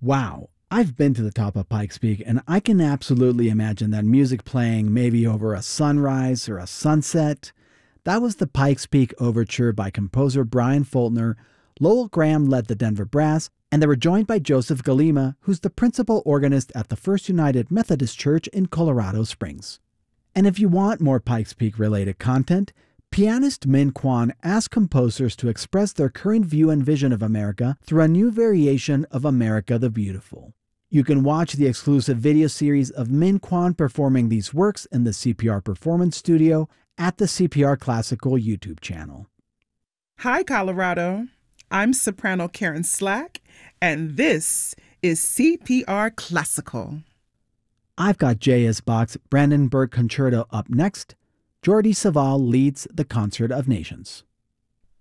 Wow, I've been to the top of Pikes Peak, and I can absolutely imagine that music playing maybe over a sunrise or a sunset. That was the Pikes Peak Overture by composer Brian Faulkner. Lowell Graham led the Denver Brass, and they were joined by Joseph Galima, who's the principal organist at the First United Methodist Church in Colorado Springs. And if you want more Pikes Peak related content, pianist Min Kwan asked composers to express their current view and vision of America through a new variation of America the Beautiful. You can watch the exclusive video series of Min Kwan performing these works in the CPR Performance Studio at the CPR Classical YouTube channel. Hi, Colorado. I'm soprano Karen Slack, and this is CPR Classical. I've got J.S. Bach's Brandenburg Concerto up next. Jordi Savall leads the Concert of Nations.